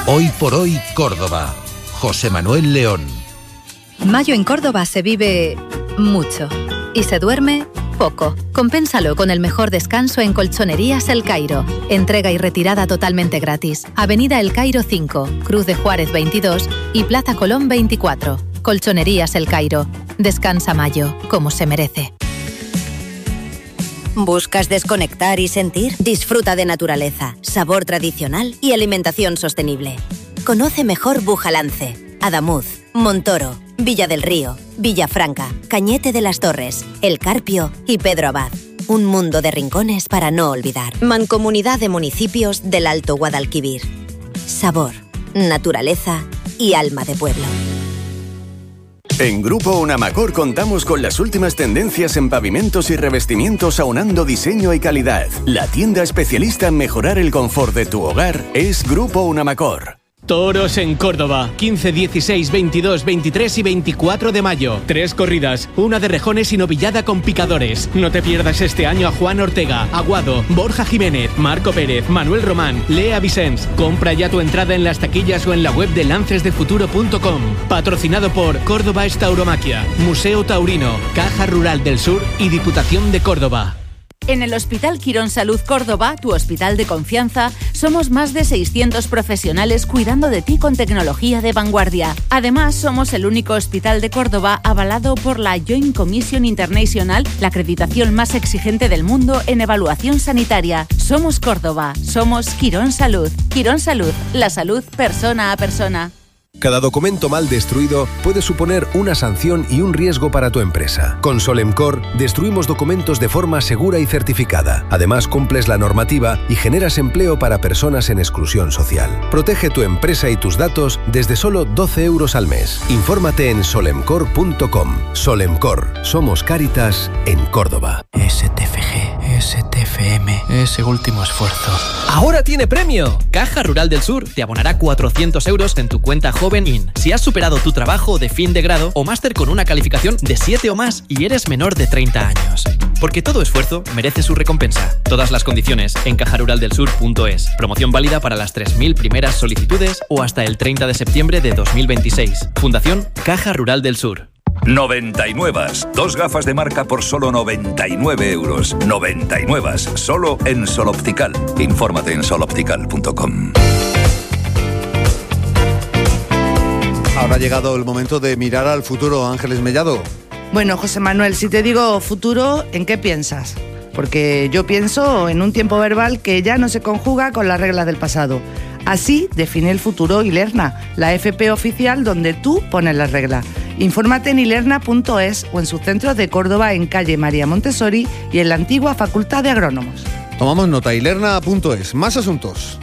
Hoy por hoy, Córdoba. José Manuel León. Mayo en Córdoba se vive mucho y se duerme poco. Compénsalo con el mejor descanso en Colchonerías El Cairo. Entrega y retirada totalmente gratis. Avenida El Cairo 5, Cruz de Juárez 22 y Plaza Colón 24. Colchonerías El Cairo. Descansa Mayo, como se merece. ¿Buscas desconectar y sentir? Disfruta de naturaleza, sabor tradicional y alimentación sostenible. Conoce mejor Bujalance, Adamuz, Montoro, Villa del Río, Villafranca, Cañete de las Torres, El Carpio y Pedro Abad. Un mundo de rincones para no olvidar. Mancomunidad de Municipios del Alto Guadalquivir. Sabor, naturaleza y alma de pueblo. En Grupo Unamacor contamos con las últimas tendencias en pavimentos y revestimientos aunando diseño y calidad. La tienda especialista en mejorar el confort de tu hogar es Grupo Unamacor. Toros en Córdoba, 15, 16, 22, 23 y 24 de mayo. 3 corridas, una de rejones y novillada con picadores. No te pierdas este año a Juan Ortega, Aguado, Borja Jiménez, Marco Pérez, Manuel Román, Lea Vicens. Compra ya tu entrada en las taquillas o en la web de lancesdefuturo.com. Patrocinado por Córdoba Tauromaquia, Museo Taurino, Caja Rural del Sur y Diputación de Córdoba. En el Hospital Quirón Salud Córdoba, tu hospital de confianza, somos más de 600 profesionales cuidando de ti con tecnología de vanguardia. Además, somos el único hospital de Córdoba avalado por la Joint Commission International, la acreditación más exigente del mundo en evaluación sanitaria. Somos Córdoba, somos Quirón Salud. Quirón Salud, la salud persona a persona. Cada documento mal destruido puede suponer una sanción y un riesgo para tu empresa. Con Solemcor destruimos documentos de forma segura y certificada. Además, cumples la normativa y generas empleo para personas en exclusión social. Protege tu empresa y tus datos desde solo 12 euros al mes. Infórmate en solemcor.com. Solemcor. Somos Cáritas en Córdoba. STFG, STFM, ese último esfuerzo. ¡Ahora tiene premio! Caja Rural del Sur te abonará 400 euros en tu cuenta Joven IN. Si has superado tu trabajo de fin de grado o máster con una calificación de 7 o más y eres menor de 30 años. Porque todo esfuerzo merece su recompensa. Todas las condiciones en cajaruraldelsur.es. Promoción válida para las 3.000 primeras solicitudes o hasta el 30 de septiembre de 2026. Fundación Caja Rural del Sur. 99. 2 gafas de marca por solo 99 euros. 99. Solo en Sol Optical. Infórmate en soloptical.com. Ahora ha llegado el momento de mirar al futuro. Ángeles Mellado. Bueno, José Manuel, si te digo futuro, ¿en qué piensas? Porque yo pienso en un tiempo verbal que ya no se conjuga con las reglas del pasado. Así define el futuro Ilerna, la FP oficial donde tú pones las reglas. Infórmate en ilerna.es o en sus centros de Córdoba en calle María Montessori y en la antigua Facultad de Agrónomos. Tomamos nota, ilerna.es. Más asuntos.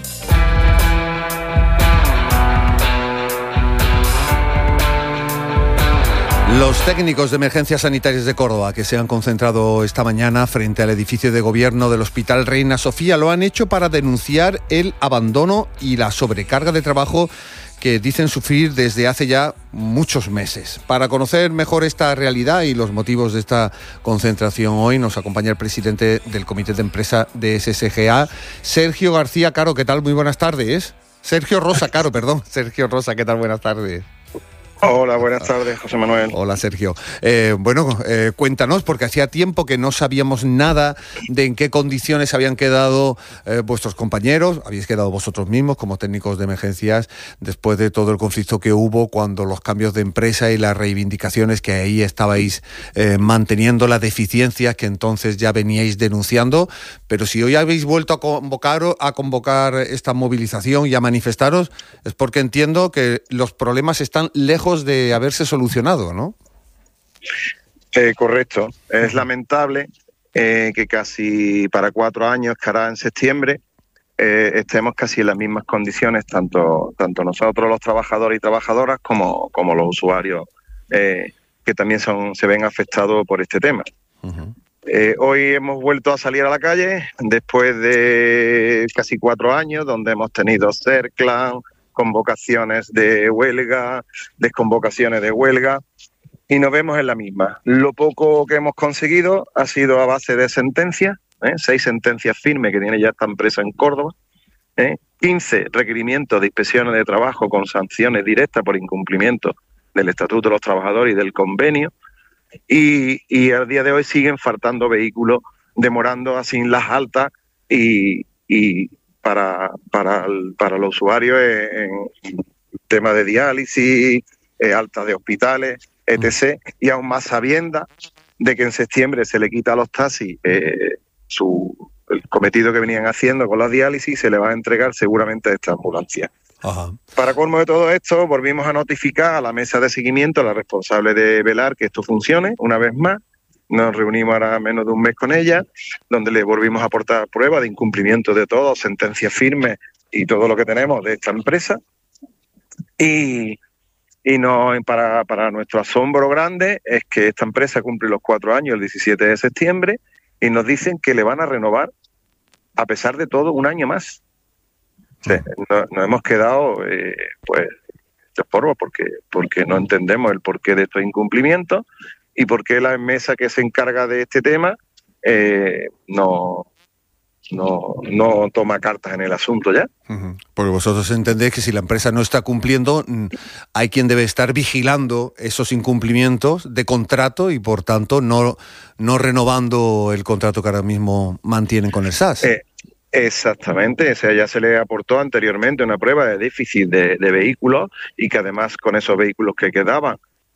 Los técnicos de emergencias sanitarias de Córdoba, que se han concentrado esta mañana frente al edificio de gobierno del Hospital Reina Sofía, lo han hecho para denunciar el abandono y la sobrecarga de trabajo que dicen sufrir desde hace ya muchos meses. Para conocer mejor esta realidad y los motivos de esta concentración, hoy nos acompaña el presidente del Comité de Empresa de SSGA, Sergio García Caro. ¿Qué tal? Muy buenas tardes. Sergio Rosa Caro, perdón. Sergio Rosa, ¿qué tal? Buenas tardes. Hola, buenas tardes, José Manuel. Hola, Sergio. Cuéntanos, porque hacía tiempo que no sabíamos nada de en qué condiciones habían quedado vuestros compañeros, habéis quedado vosotros mismos como técnicos de emergencias después de todo el conflicto que hubo cuando los cambios de empresa y las reivindicaciones que ahí estabais manteniendo, las deficiencias que entonces ya veníais denunciando. Pero si hoy habéis vuelto a convocar esta movilización y a manifestaros, es porque entiendo que los problemas están lejos de haberse solucionado, ¿no? Correcto. Es lamentable que casi para 4 años, que hará en septiembre, estemos casi en las mismas condiciones, tanto nosotros los trabajadores y trabajadoras como los usuarios que también se ven afectados por este tema. Uh-huh. Hoy hemos vuelto a salir a la calle después de casi 4 años, donde hemos tenido CERCLAN, convocaciones de huelga, desconvocaciones de huelga, y nos vemos en la misma. Lo poco que hemos conseguido ha sido a base de sentencias, 6 sentencias firmes que tiene ya esta empresa en Córdoba, 15 requerimientos de inspecciones de trabajo con sanciones directas por incumplimiento del Estatuto de los Trabajadores y del convenio, y al día de hoy siguen faltando vehículos, demorando así las altas y para los usuarios en tema de diálisis, altas de hospitales, etc. Y aún más sabienda de que en septiembre se le quita a los taxis el cometido que venían haciendo con la diálisis, se le va a entregar seguramente a esta ambulancia. Ajá. Para colmo de todo esto, volvimos a notificar a la mesa de seguimiento, a la responsable de velar que esto funcione, una vez más. Nos reunimos ahora menos de un mes con ella, donde le volvimos a aportar pruebas de incumplimiento de todo, sentencias firmes y todo lo que tenemos de esta empresa. Y no, para nuestro asombro grande es que esta empresa cumple los 4 años el 17 de septiembre y nos dicen que le van a renovar, a pesar de todo, un año más. O sea, nos hemos quedado pues de polvo porque no entendemos el porqué de estos incumplimientos y por qué la mesa que se encarga de este tema no toma cartas en el asunto ya. Uh-huh. Porque vosotros entendéis que si la empresa no está cumpliendo, hay quien debe estar vigilando esos incumplimientos de contrato y por tanto no renovando el contrato que ahora mismo mantienen con el SAS. Exactamente, o sea, ya se le aportó anteriormente una prueba de déficit de vehículos y que además con esos vehículos que quedaban,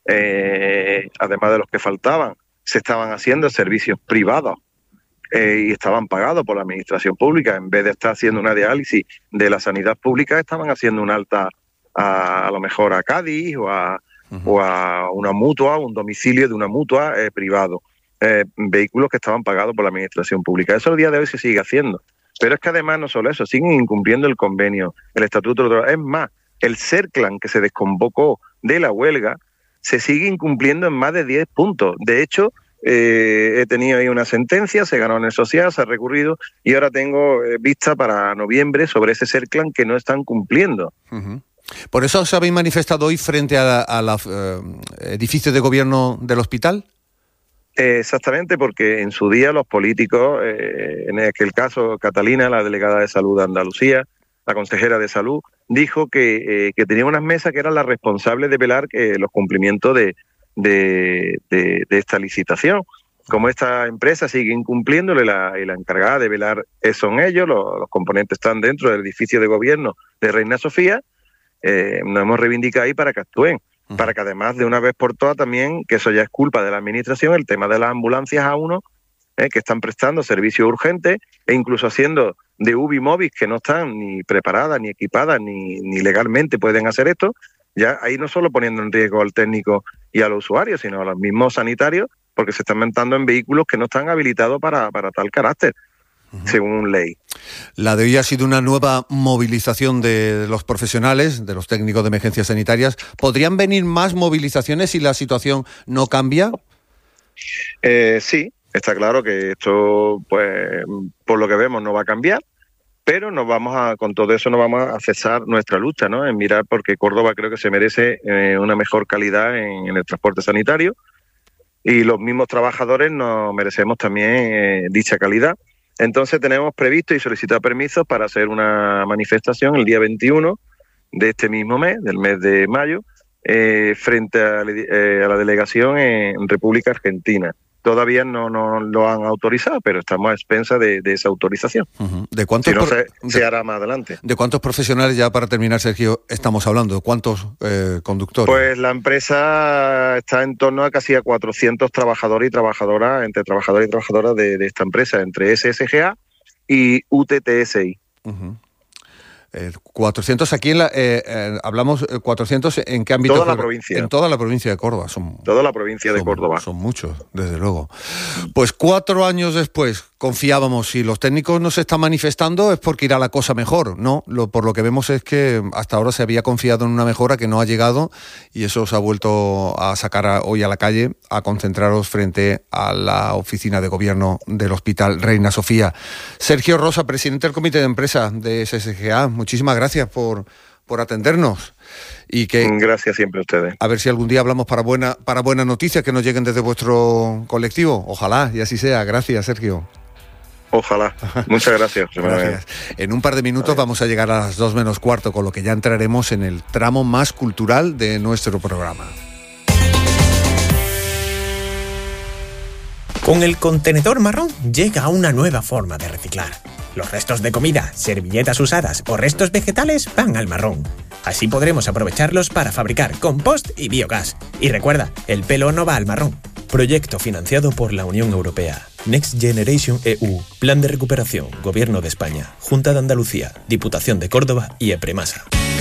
además de los que faltaban, se estaban haciendo servicios privados y estaban pagados por la administración pública. En vez de estar haciendo una diálisis de la sanidad pública, estaban haciendo un alta a lo mejor a Cádiz o a una mutua, un domicilio de una mutua privado. Vehículos que estaban pagados por la administración pública. Eso el día de hoy se sigue haciendo. Pero es que además no solo eso, siguen incumpliendo el convenio, el estatuto. Es más, el CERCLAN que se desconvocó de la huelga se sigue incumpliendo en más de 10 puntos. De hecho, he tenido ahí una sentencia, se ganó en el social, se ha recurrido y ahora tengo vista para noviembre sobre ese CERCLAN que no están cumpliendo. Uh-huh. ¿Por eso os habéis manifestado hoy frente al edificio de gobierno del hospital? Exactamente, porque en su día los políticos, en aquel caso Catalina, la delegada de salud de Andalucía, la consejera de salud, dijo que tenía unas mesas que eran las responsables de velar los cumplimientos de esta licitación. Como esta empresa sigue incumpliéndole y la encargada de velar son ellos, los componentes están dentro del edificio de gobierno de Reina Sofía, nos hemos reivindicado ahí para que actúen. Para que además de una vez por todas también, que eso ya es culpa de la administración, el tema de las ambulancias A1, que están prestando servicios urgentes e incluso haciendo de UBI móviles que no están ni preparadas, ni equipadas, ni legalmente pueden hacer esto, ya ahí no solo poniendo en riesgo al técnico y a los usuarios, sino a los mismos sanitarios, porque se están montando en vehículos que no están habilitados para tal carácter. Según ley. La de hoy ha sido una nueva movilización de los profesionales, de los técnicos de emergencias sanitarias. ¿Podrían venir más movilizaciones si la situación no cambia? Sí, está claro que esto, pues, por lo que vemos, no va a cambiar, pero con todo eso nos vamos a cesar nuestra lucha, ¿no? En mirar, porque Córdoba creo que se merece una mejor calidad en el transporte sanitario y los mismos trabajadores nos merecemos también dicha calidad. Entonces tenemos previsto y solicitado permisos para hacer una manifestación el día 21 de este mismo mes, del mes de mayo, frente a la delegación en República Argentina. Todavía no lo han autorizado, pero estamos a expensas de esa autorización. Uh-huh. ¿De cuántos se hará más adelante? ¿De cuántos profesionales, ya para terminar, Sergio, estamos hablando? ¿De cuántos conductores? Pues la empresa está en torno a casi a 400 trabajadores y trabajadoras, entre trabajadores y trabajadoras de esta empresa, entre SSGA y UTTSI. Uh-huh. 400 aquí hablamos 400 ¿en qué ámbito? Toda la provincia. En toda la provincia de Córdoba. Toda la provincia de Córdoba. Son muchos, desde luego. Pues 4 años después confiábamos, si los técnicos no se están manifestando es porque irá la cosa mejor, ¿no? Por lo que vemos es que hasta ahora se había confiado en una mejora que no ha llegado y eso os ha vuelto a sacar hoy a la calle, a concentraros frente a la oficina de gobierno del Hospital Reina Sofía. Sergio Rosa, presidente del comité de empresa de SSGA, muchísimas gracias por atendernos. Y que gracias siempre a ustedes. A ver si algún día hablamos para buenas noticias que nos lleguen desde vuestro colectivo. Ojalá y así sea. Gracias, Sergio. Ojalá. Muchas gracias. Gracias. En un par de minutos vamos a llegar a las 2 menos cuarto, con lo que ya entraremos en el tramo más cultural de nuestro programa. Con el contenedor marrón llega una nueva forma de reciclar. Los restos de comida, servilletas usadas o restos vegetales van al marrón. Así podremos aprovecharlos para fabricar compost y biogás. Y recuerda, el pelo no va al marrón. Proyecto financiado por la Unión Europea. Next Generation EU. Plan de recuperación. Gobierno de España. Junta de Andalucía. Diputación de Córdoba y Epremasa.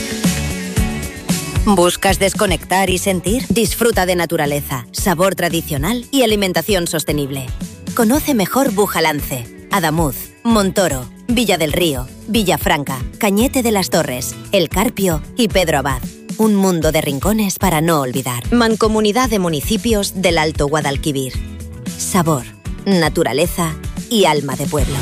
¿Buscas desconectar y sentir? Disfruta de naturaleza, sabor tradicional y alimentación sostenible. Conoce mejor Bujalance, Adamuz, Montoro, Villa del Río, Villafranca, Cañete de las Torres, El Carpio y Pedro Abad. Un mundo de rincones para no olvidar. Mancomunidad de Municipios del Alto Guadalquivir. Sabor, naturaleza y alma de pueblo.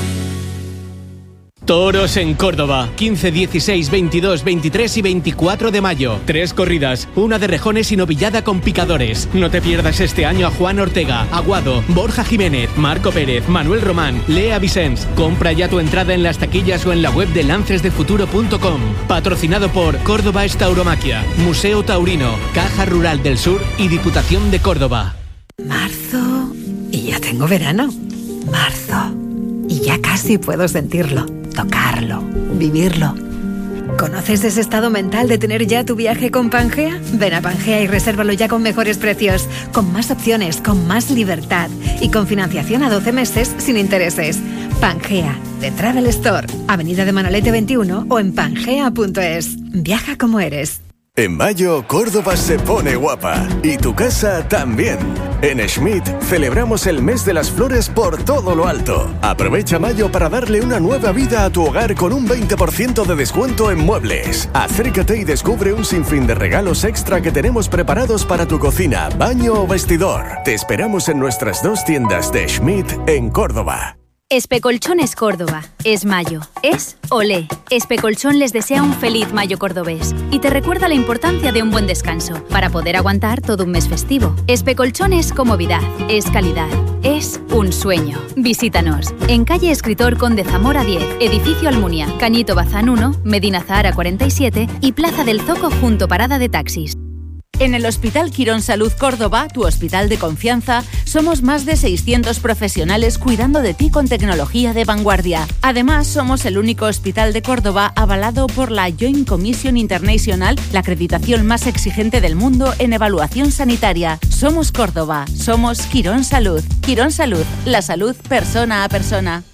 Toros en Córdoba, 15, 16, 22, 23 y 24 de mayo. 3 corridas, una de rejones y novillada con picadores. No te pierdas este año a Juan Ortega, Aguado, Borja Jiménez, Marco Pérez, Manuel Román, Lea Vicens. Compra ya tu entrada en las taquillas o en la web de lancesdefuturo.com. Patrocinado por Córdoba Tauromaquia, Museo Taurino, Caja Rural del Sur y Diputación de Córdoba. Marzo y ya tengo verano. Marzo y ya casi puedo sentirlo. Tocarlo, vivirlo. ¿Conoces ese estado mental de tener ya tu viaje con Pangea? Ven a Pangea y resérvalo ya con mejores precios, con más opciones, con más libertad y con financiación a 12 meses sin intereses. Pangea, de Travel Store, Avenida de Manolete 21 o en pangea.es. Viaja como eres. En mayo, Córdoba se pone guapa. Y tu casa también. En Schmidt celebramos el mes de las flores por todo lo alto. Aprovecha mayo para darle una nueva vida a tu hogar con un 20% de descuento en muebles. Acércate y descubre un sinfín de regalos extra que tenemos preparados para tu cocina, baño o vestidor. Te esperamos en nuestras 2 tiendas de Schmidt en Córdoba. Especolchones Córdoba. Es mayo. Es olé. Especolchón les desea un feliz mayo cordobés y te recuerda la importancia de un buen descanso para poder aguantar todo un mes festivo. Especolchón es comodidad, es calidad, es un sueño. Visítanos en calle Escritor Conde Zamora 10, Edificio Almunia, Cañito Bazán 1, Medina Zahara 47 y Plaza del Zoco junto parada de taxis. En el Hospital Quirón Salud Córdoba, tu hospital de confianza, somos más de 600 profesionales cuidando de ti con tecnología de vanguardia. Además, somos el único hospital de Córdoba avalado por la Joint Commission International, la acreditación más exigente del mundo en evaluación sanitaria. Somos Córdoba, somos Quirón Salud. Quirón Salud, la salud persona a persona.